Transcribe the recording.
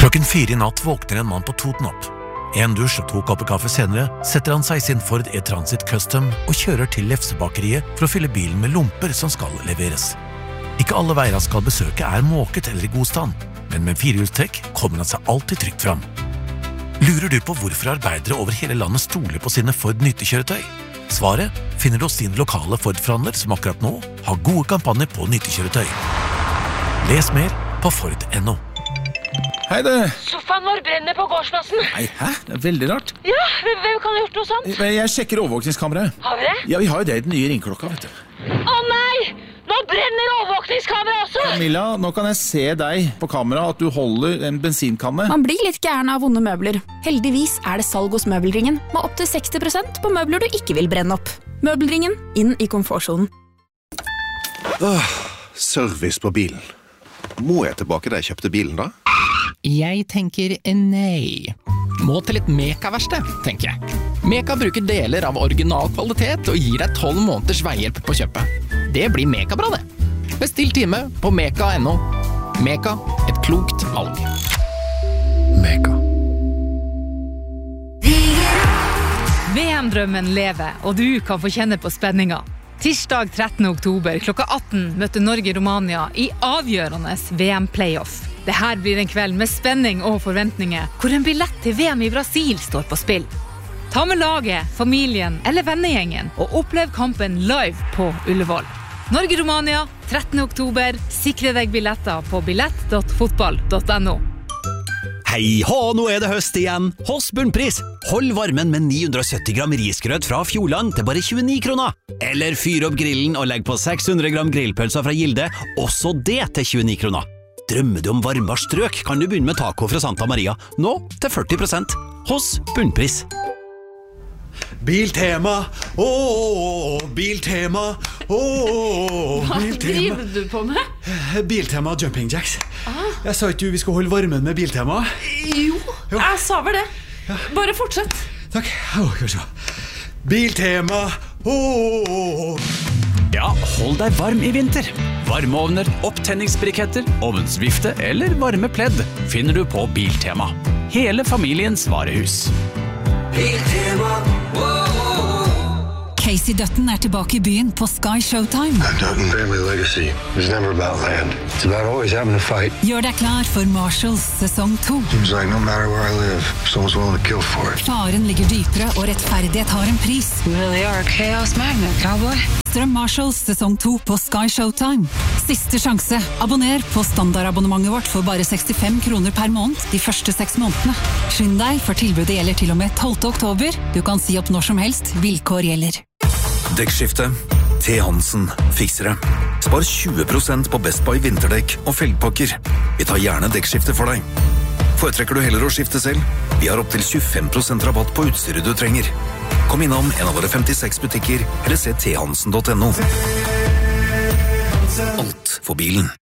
Klokken 4 i natt våkner en mann på Toten opp. En dusj og 2 kopper kaffe senere setter han seg i sin Ford E-Transit Custom og kjører til Lefsebakeriet for å fylle bilen med lomper som skal leveres. Ikke alle veier han skal besøke måket eller i god stand, men med firehjulstrekk kommer han seg alltid trygt fram. Lurer du på hvorfor arbeidere over hele landet stoler på sine Ford nyttekjøretøy? Svaret finner du hos din lokale Ford-forhandler som akkurat nå har gode kampanjer på nyttekjøretøy. Les mer på Ford.no. Hei du! Sofaen vår brenner på gårdsplassen. Nei, hæ? Det er veldig rart. Ja, hvem kan ha gjort noe sånt? Jeg sjekker overvåkningskameraet. Har vi det? Ja, vi har jo det i den nye ringklokka, vet du. Å nei! Nå brenner overvåkningskameraet også! Camilla, nå kan jeg se deg på kamera at du holder en bensinkanne. Man blir litt gæren av vonde møbler. Heldigvis er det salg hos Møbelringen, med opp til 60% på møbler du ikke vil brenne opp. Møbelringen, inn i komfortzonen. Service på bilen. Må jeg tilbake da jeg kjøpte bilen da? Jeg tenker nei. Må til et Meka-verksted, tenker jeg. Meka bruker deler av original kvalitet og gir deg 12 måneders veihjelp på kjøpet. Det blir Meka-bra det. Bestill time på meka.no. Meka, et klokt valg. Meka. VM-drømmen lever, og du kan få kjenne på spenninga. Tirsdag 13. oktober klokka 18 møter Norge-Romania i avgjørende VM-playoff. Dette blir en kveld med spenning og forventninger, hvor en billett til VM i Brasil står på spill. Ta med laget, familien eller vennegjengen, og opplev kampen live på Ullevål. Norge-Romania, 13. oktober. Sikre deg billetter på billett.fotball.no. Hei hå, nå er det høst igjen. Hos Bunnpris. Hold varmen med 970 gram risgrøt fra Fjordland til bare 29 kroner. Eller fyr opp grillen og legg på 600 gram grillpølser fra Gilde, også det til 29 kroner. Drømmer du om varmere strøk, kan du begynne med taco fra Santa Maria, nå til 40%. Hos Bunnpris. Biltema, Biltema, Hva driver du på med? Biltema Jumping Jacks. Jeg sa ikke vi skulle holde varmen med Biltema. Jo, jeg sa vel det. Bare fortsett. Takk. Biltema, Ja, hold deg varm i vinter. Varmeovner, opptenningsbriketter, ovnsvifte eller varme pledd finner du på Biltema. Hele familiens varehus. Biltema, Casey Dutton tilbake i byen på Sky Showtime. Dutton family legacy is never about land. It's about always having to fight. Gjør deg klar for Marshalls sesong 2. Seems like no matter where I live, someone's willing to kill for it. Faren ligger dypere, og rettferdighet har en pris. You really are a chaos magnet, cowboy. Strøm Marshalls sesong 2 på Sky Showtime. Siste sjanse. Abonner på standardabonnementet vårt for bare 65 kroner per måned de første 6 månedene. Skynd deg, for tilbudet gjelder til og med 12. oktober. Du kan si opp når som helst. Vilkår gjelder. Dekkskifte. T. Hansen fikser det. Spar 20% på Best Buy vinterdekk og felgpakker. Vi tar gjerne dekkskifte for deg. Foretrekker du heller å skifte selv? Vi har opp til 25% rabatt på utstyret du trenger. Kom innom en av våre 56 butikker, eller se thansen.no. Alt for bilen.